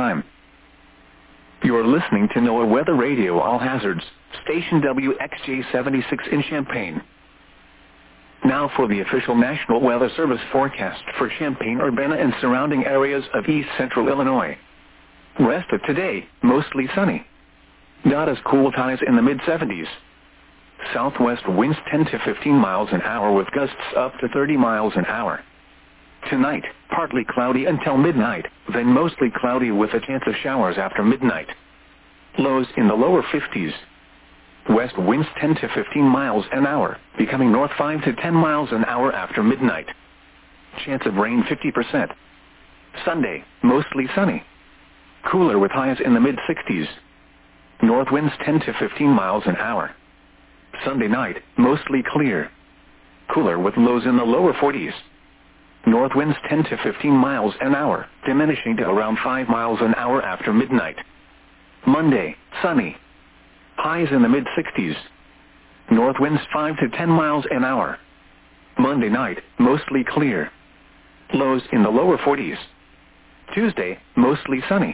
time. You're listening to NOAA Weather Radio All Hazards, station WXJ76 in Champaign. Now for the official National Weather Service forecast for Champaign-Urbana and surrounding areas of east central Illinois. Rest of today, mostly sunny. Not as cool, highs in the mid-70s. Southwest winds 10 to 15 miles an hour with gusts up to 30 miles an hour. Tonight, partly cloudy until midnight, then mostly cloudy with a chance of showers after midnight. Lows in the lower 50s. West winds 10 to 15 miles an hour, becoming north 5 to 10 miles an hour after midnight. Chance of rain 50%. Sunday, mostly sunny. Cooler with highs in the mid-60s. North winds 10 to 15 miles an hour. Sunday night, mostly clear. Cooler with lows in the lower 40s. North winds 10 to 15 miles an hour, diminishing to around 5 miles an hour after midnight. Monday, sunny. Highs in the mid-60s. North winds 5 to 10 miles an hour. Monday night, mostly clear. Lows in the lower 40s. Tuesday, mostly sunny.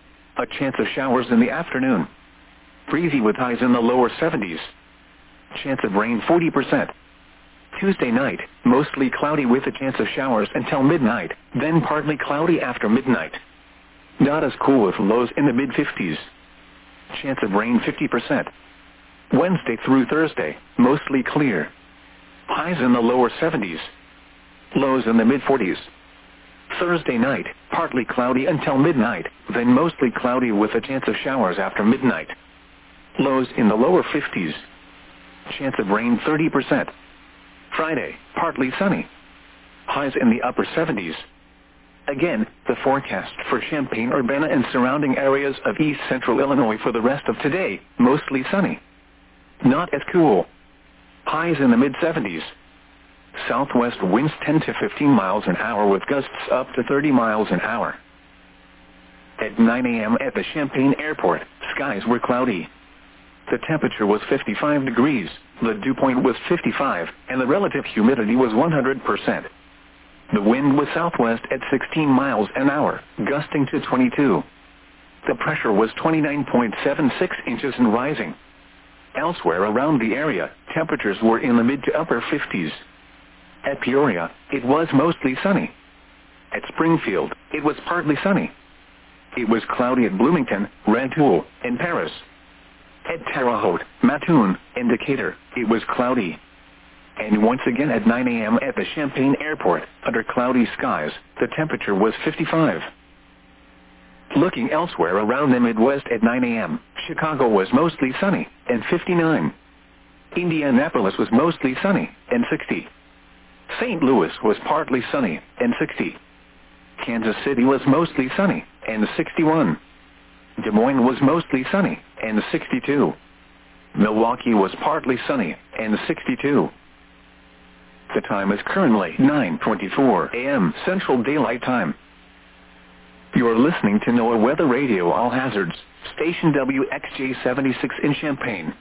A chance of showers in the afternoon. Breezy with highs in the lower 70s. Chance of rain 40%. Tuesday night, mostly cloudy with a chance of showers until midnight, then partly cloudy after midnight. Not as cool with lows in the mid-50s. Chance of rain 50%. Wednesday through Thursday, mostly clear. Highs in the lower 70s. Lows in the mid-40s. Thursday night, partly cloudy until midnight, then mostly cloudy with a chance of showers after midnight. Lows in the lower 50s. Chance of rain 30%. Friday, partly sunny. Highs in the upper 70s. Again, the forecast for Champaign-Urbana and surrounding areas of east central Illinois for the rest of today, mostly sunny. Not as cool. Highs in the mid-70s. Southwest winds 10 to 15 miles an hour with gusts up to 30 miles an hour. At 9 a.m. at the Champaign Airport, skies were cloudy. The temperature was 55 degrees, the dew point was 55, and the relative humidity was 100%. The wind was southwest at 16 miles an hour, gusting to 22. The pressure was 29.76 inches and rising. Elsewhere around the area, temperatures were in the mid to upper 50s. At Peoria, it was mostly sunny. At Springfield, it was partly sunny. It was cloudy at Bloomington, Rantoul, and Paris. At Terre Haute, Mattoon, and Decatur, it was cloudy. And once again at 9 a.m. at the Champaign Airport, under cloudy skies, the temperature was 55. Looking elsewhere around the Midwest at 9 a.m., Chicago was mostly sunny, and 59. Indianapolis was mostly sunny, and 60. St. Louis was partly sunny, and 60. Kansas City was mostly sunny, and 61. Des Moines was mostly sunny, and 62. Milwaukee was partly sunny, and 62. The time is currently 9:24 a.m. Central Daylight Time. You are listening to NOAA Weather Radio All Hazards, station WXJ76 in Champaign.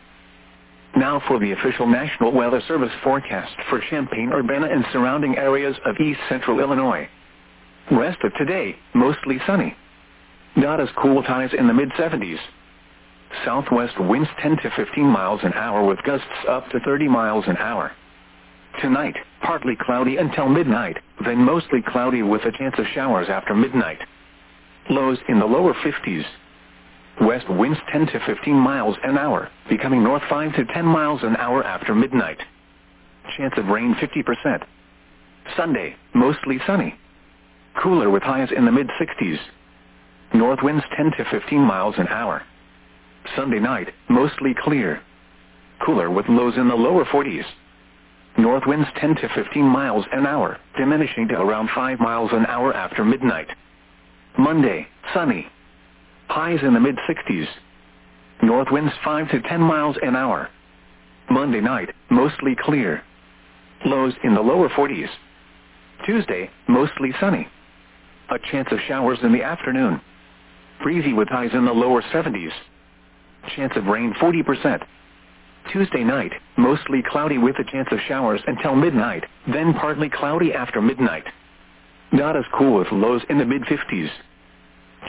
Now for the official National Weather Service forecast for Champaign-Urbana and surrounding areas of east central Illinois. Rest of today, mostly sunny. Not as cool, highs in the mid-70s. Southwest winds 10 to 15 miles an hour with gusts up to 30 miles an hour. Tonight, partly cloudy until midnight, then mostly cloudy with a chance of showers after midnight. Lows in the lower 50s. West winds 10 to 15 miles an hour, becoming north 5 to 10 miles an hour after midnight. Chance of rain 50%. Sunday, mostly sunny. Cooler with highs in the mid-60s. North winds 10 to 15 miles an hour. Sunday night, mostly clear. Cooler with lows in the lower 40s. North winds 10 to 15 miles an hour, diminishing to around 5 miles an hour after midnight. Monday, sunny. Highs in the mid-60s. North winds 5 to 10 miles an hour. Monday night, mostly clear. Lows in the lower 40s. Tuesday, mostly sunny. A chance of showers in the afternoon. Breezy with highs in the lower 70s. Chance of rain 40%. Tuesday night, mostly cloudy with a chance of showers until midnight, then partly cloudy after midnight. Not as cool with lows in the mid-50s.